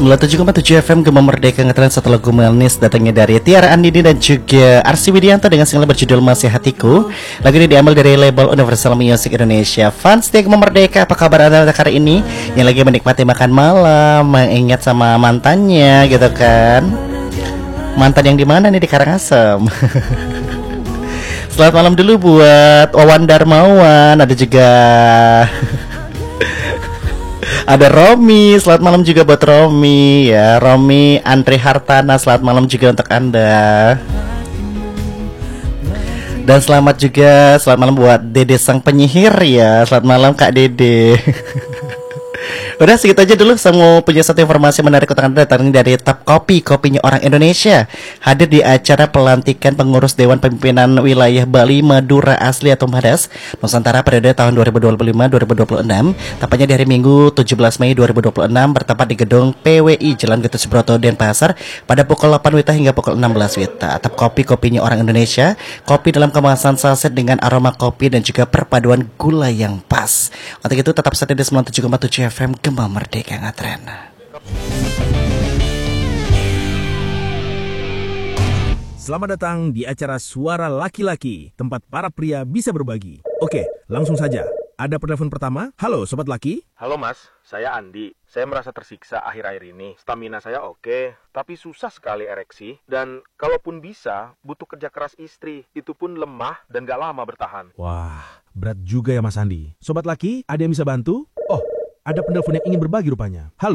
97,7 FM Gema Merdeka ngetren satu lagu manis datangnya dari Tiara Andini dan juga Arsy Widianto dengan single berjudul Masih Hatiku. Lagu ini diambil dari label Universal Music Indonesia. Fans di Gema Merdeka, apa kabar anda kali ini yang lagi menikmati makan malam, mengingat sama mantannya gitu kan? Mantan yang di mana nih, di Karangasem? Selamat malam dulu buat Wawan Darmawan, ada juga ada Romi, selamat malam juga buat Romi ya. Romi Andre Hartana, selamat malam juga untuk Anda. Dan selamat malam buat Dede sang penyihir ya. Selamat malam Kak Dede. Udah segitu aja dulu. Saya mau punya satu informasi menarik untuk Anda datang dari Tap Kopi, kopinya orang Indonesia. Hadir di acara pelantikan pengurus Dewan Pimpinan Wilayah Bali, Madura Asli atau MADAS Nusantara periode tahun 2025-2026. Tepatnya di hari Minggu 17 Mei 2026 bertempat di gedung PWI Jalan Gatot Subroto Denpasar pada pukul 8 WITA hingga pukul 16 WITA. Tap Kopi, kopinya orang Indonesia. Kopi dalam kemasan saset dengan aroma kopi dan juga perpaduan gula yang pas. Untuk itu tetap setia di 97,7 FM Gema Merdeka ngetren. Selamat datang di acara Suara Laki-Laki, tempat para pria bisa berbagi. Oke, langsung saja. Ada penelpon pertama. Halo Sobat Laki. Halo Mas, saya Andi. Saya merasa tersiksa akhir-akhir ini. Stamina saya oke, tapi susah sekali ereksi. Dan kalaupun bisa, butuh kerja keras istri. Itu pun lemah dan gak lama bertahan. Wah, berat juga ya Mas Andi. Sobat Laki, ada yang bisa bantu? Oh, ada penelpon yang ingin berbagi rupanya. Halo.